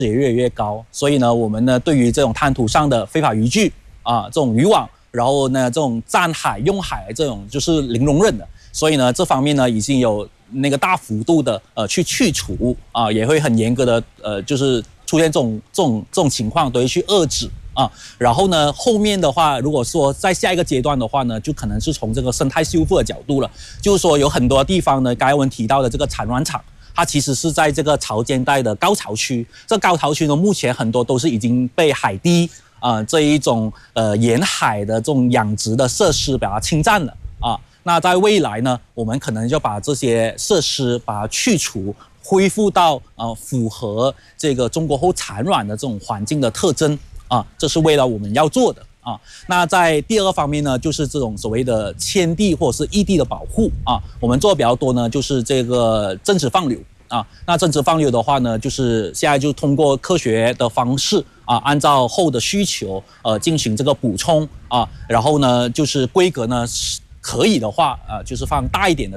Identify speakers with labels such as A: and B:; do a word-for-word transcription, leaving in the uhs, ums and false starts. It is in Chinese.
A: 也越来越高，所以呢，我们呢对于这种滩涂上的非法渔具啊，这种渔网，然后呢这种占海用海这种就是零容忍的，所以呢这方面呢已经有那个大幅度的呃去去除啊，也会很严格的呃就是出现这种这种这种情况都会去遏制啊。然后呢后面的话，如果说在下一个阶段的话呢，就可能是从这个生态修复的角度了，就是说有很多地方呢，刚才我们提到的这个产卵场。它其实是在这个潮间带的高潮区，这高潮区呢，目前很多都是已经被海堤啊、呃、这一种呃沿海的这种养殖的设施把它侵占了啊。那在未来呢，我们可能就把这些设施把它去除，恢复到呃符合这个中国后产卵的这种环境的特征啊，这是为了我们要做的。啊，那在第二个方面呢，就是这种所谓的迁地或者是异地的保护啊，我们做的比较多呢，就是这个增殖放流啊。那增殖放流的话呢，就是现在就通过科学的方式啊，按照后的需求呃进行这个补充啊，然后呢，就是规格呢可以的话啊，就是放大一点的。